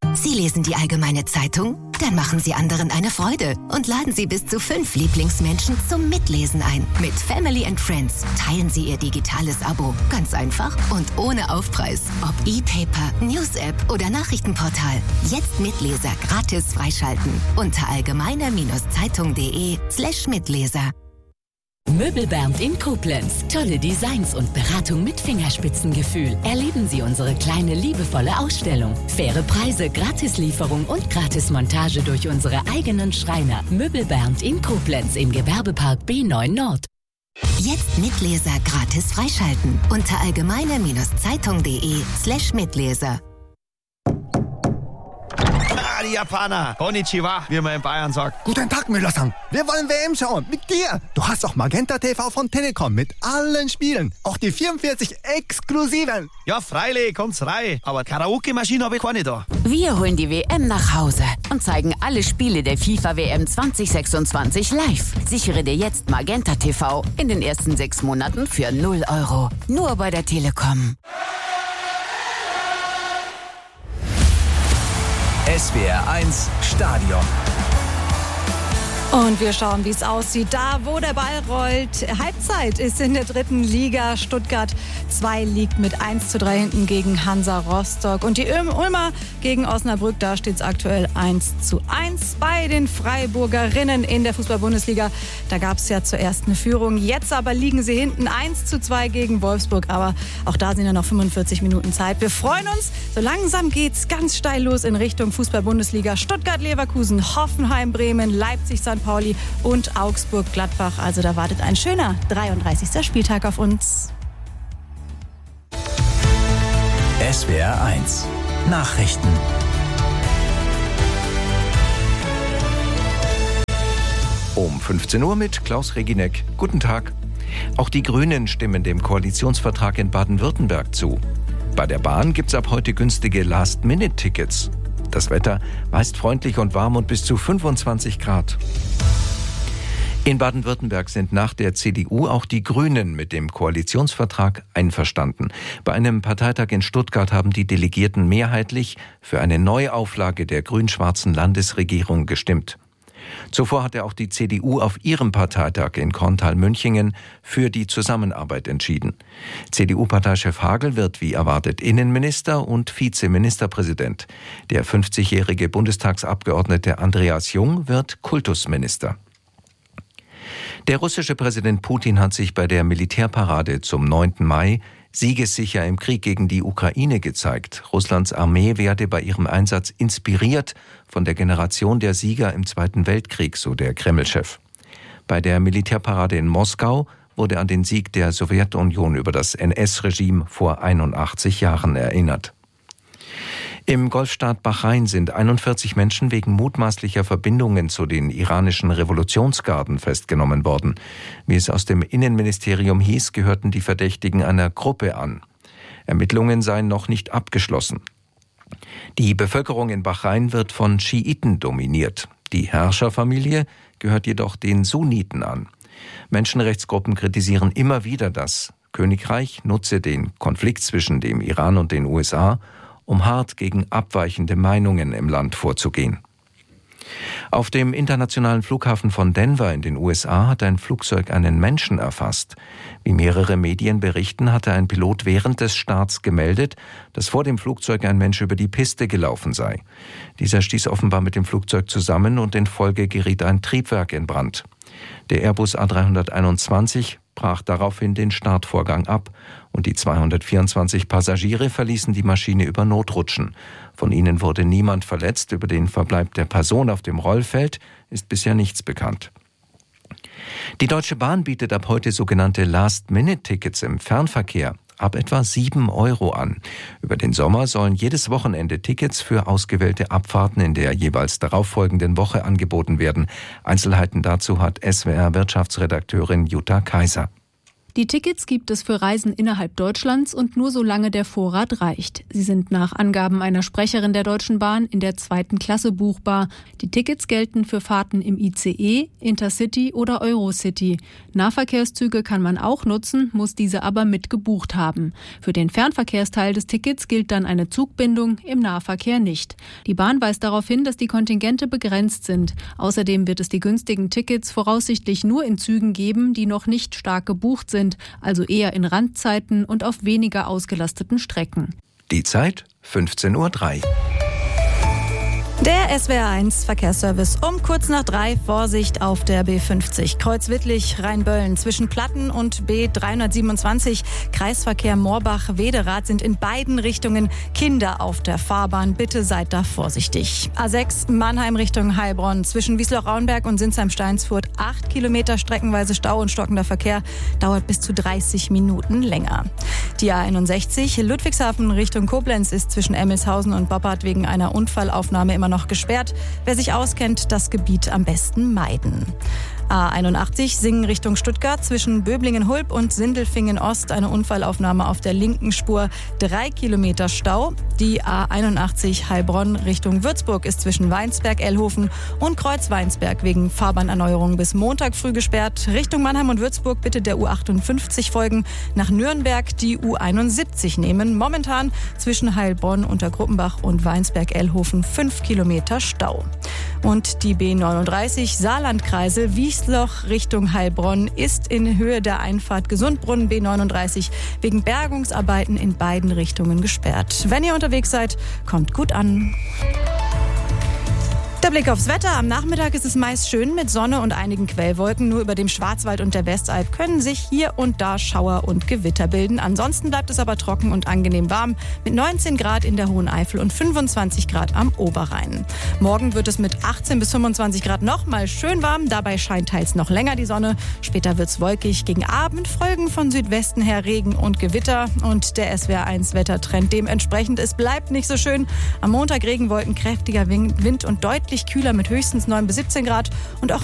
Sie lesen die Allgemeine Zeitung? Dann machen Sie anderen eine Freude und laden Sie bis zu 5 Lieblingsmenschen zum Mitlesen ein. Mit Family and Friends teilen Sie Ihr digitales Abo. Ganz einfach und ohne Aufpreis. Ob E-Paper, News-App oder Nachrichtenportal. Jetzt Mitleser gratis freischalten. Unter allgemeine-zeitung.de/Mitleser. Möbel Bernd in Koblenz. Tolle Designs und Beratung mit Fingerspitzengefühl. Erleben Sie unsere kleine, liebevolle Ausstellung. Faire Preise, Gratislieferung und Gratismontage durch unsere eigenen Schreiner. Möbel Bernd in Koblenz im Gewerbepark B9 Nord. Jetzt Mitleser gratis freischalten. Unter allgemeine-zeitung.de/Mitleser. Die Japaner. Konnichiwa, wie man in Bayern sagt. Guten Tag, Müller-san. Wir wollen WM schauen. Mit dir. Du hast auch Magenta TV von Telekom mit allen Spielen. Auch die 44 exklusiven. Ja, freilich, kommt's rein. Aber Karaoke-Maschine habe ich keine da. Wir holen die WM nach Hause und zeigen alle Spiele der FIFA-WM 2026 live. Sichere dir jetzt Magenta TV in den ersten 6 Monaten für 0 €. Nur bei der Telekom. SWR 1 Stadion. Und wir schauen, wie es aussieht. Da, wo der Ball rollt. Halbzeit ist in der 3. Liga. Stuttgart 2 liegt mit 1:3 hinten gegen Hansa Rostock. Und die Ulmer gegen Osnabrück, da steht es aktuell 1:1 bei den Freiburgerinnen in der Fußball-Bundesliga. Da gab es ja zuerst eine Führung. Jetzt aber liegen sie hinten 1:2 gegen Wolfsburg. Aber auch da sind ja noch 45 Minuten Zeit. Wir freuen uns. So langsam geht's ganz steil los in Richtung Fußball-Bundesliga. Stuttgart-Leverkusen, Hoffenheim-Bremen, Leipzig-St. Pauli und Augsburg-Gladbach. Also da wartet ein schöner 33. Spieltag auf uns. SWR 1 Nachrichten. Um 15 Uhr mit Klaus Regineck. Guten Tag. Auch die Grünen stimmen dem Koalitionsvertrag in Baden-Württemberg zu. Bei der Bahn gibt's ab heute günstige Last-Minute-Tickets. Das Wetter meist freundlich und warm und bis zu 25 Grad. In Baden-Württemberg sind nach der CDU auch die Grünen mit dem Koalitionsvertrag einverstanden. Bei einem Parteitag in Stuttgart haben die Delegierten mehrheitlich für eine Neuauflage der grün-schwarzen Landesregierung gestimmt. Zuvor hatte auch die CDU auf ihrem Parteitag in Korntal-Münchingen für die Zusammenarbeit entschieden. CDU-Parteichef Hagel wird wie erwartet Innenminister und Vizeministerpräsident. Der 50-jährige Bundestagsabgeordnete Andreas Jung wird Kultusminister. Der russische Präsident Putin hat sich bei der Militärparade zum 9. Mai siegessicher im Krieg gegen die Ukraine gezeigt. Russlands Armee werde bei ihrem Einsatz inspiriert von der Generation der Sieger im Zweiten Weltkrieg, so der Kreml-Chef. Bei der Militärparade in Moskau wurde an den Sieg der Sowjetunion über das NS-Regime vor 81 Jahren erinnert. Im Golfstaat Bahrain sind 41 Menschen wegen mutmaßlicher Verbindungen zu den iranischen Revolutionsgarden festgenommen worden. Wie es aus dem Innenministerium hieß, gehörten die Verdächtigen einer Gruppe an. Ermittlungen seien noch nicht abgeschlossen. Die Bevölkerung in Bahrain wird von Schiiten dominiert. Die Herrscherfamilie gehört jedoch den Sunniten an. Menschenrechtsgruppen kritisieren immer wieder, das Königreich nutze den Konflikt zwischen dem Iran und den USA, um hart gegen abweichende Meinungen im Land vorzugehen. Auf dem internationalen Flughafen von Denver in den USA hat ein Flugzeug einen Menschen erfasst. Wie mehrere Medien berichten, hatte ein Pilot während des Starts gemeldet, dass vor dem Flugzeug ein Mensch über die Piste gelaufen sei. Dieser stieß offenbar mit dem Flugzeug zusammen und in Folge geriet ein Triebwerk in Brand. Der Airbus A321 brach daraufhin den Startvorgang ab und die 224 Passagiere verließen die Maschine über Notrutschen. Von ihnen wurde niemand verletzt. Über den Verbleib der Person auf dem Rollfeld ist bisher nichts bekannt. Die Deutsche Bahn bietet ab heute sogenannte Last-Minute-Tickets im Fernverkehr ab etwa 7 € an. Über den Sommer sollen jedes Wochenende Tickets für ausgewählte Abfahrten in der jeweils darauffolgenden Woche angeboten werden. Einzelheiten dazu hat SWR-Wirtschaftsredakteurin Jutta Kaiser. Die Tickets gibt es für Reisen innerhalb Deutschlands und nur solange der Vorrat reicht. Sie sind nach Angaben einer Sprecherin der Deutschen Bahn in der 2. Klasse buchbar. Die Tickets gelten für Fahrten im ICE, Intercity oder Eurocity. Nahverkehrszüge kann man auch nutzen, muss diese aber mit gebucht haben. Für den Fernverkehrsteil des Tickets gilt dann eine Zugbindung, im Nahverkehr nicht. Die Bahn weist darauf hin, dass die Kontingente begrenzt sind. Außerdem wird es die günstigen Tickets voraussichtlich nur in Zügen geben, die noch nicht stark gebucht sind, also eher in Randzeiten und auf weniger ausgelasteten Strecken. Die Zeit 15:03 Uhr. Der SWR1 Verkehrsservice um kurz nach 3. Vorsicht auf der B50. Kreuz Wittlich, Rheinböllen. Zwischen Platten und B327 Kreisverkehr Moorbach-Wederath sind in beiden Richtungen Kinder auf der Fahrbahn. Bitte seid da vorsichtig. A6 Mannheim Richtung Heilbronn. Zwischen Wiesloch-Rauenberg und Sinsheim-Steinsfurt 8 Kilometer streckenweise Stau und stockender Verkehr. Dauert bis zu 30 Minuten länger. Die A61 Ludwigshafen Richtung Koblenz ist zwischen Emmelshausen und Boppard wegen einer Unfallaufnahme immer noch gesperrt. Wer sich auskennt, das Gebiet am besten meiden. A81 Singen Richtung Stuttgart zwischen Böblingen-Hulb und Sindelfingen-Ost eine Unfallaufnahme auf der linken Spur, 3 Kilometer Stau. Die A81 Heilbronn Richtung Würzburg ist zwischen Weinsberg-Ellhofen und Kreuz-Weinsberg wegen Fahrbahnerneuerung bis Montag früh gesperrt. Richtung Mannheim und Würzburg bitte der U58 folgen. Nach Nürnberg die U71 nehmen. Momentan zwischen Heilbronn, Untergruppenbach und Weinsberg-Ellhofen 5 Kilometer Stau. Und die B39 Saarlandkreisel Wiesloch Richtung Heilbronn ist in Höhe der Einfahrt Gesundbrunnen B39 wegen Bergungsarbeiten in beiden Richtungen gesperrt. Wenn ihr unterwegs seid, kommt gut an. Der Blick aufs Wetter. Am Nachmittag ist es meist schön mit Sonne und einigen Quellwolken. Nur über dem Schwarzwald und der Westalb können sich hier und da Schauer und Gewitter bilden. Ansonsten bleibt es aber trocken und angenehm warm mit 19 Grad in der Hohen Eifel und 25 Grad am Oberrhein. Morgen wird es mit 18 bis 25 Grad noch mal schön warm. Dabei scheint teils noch länger die Sonne. Später wird es wolkig. Gegen Abend folgen von Südwesten her Regen und Gewitter. Und der SWR1 Wettertrend dementsprechend. Es bleibt nicht so schön. Am Montag Regenwolken, kräftiger Wind und deutlich kühler mit höchstens 9 bis 17 Grad und auch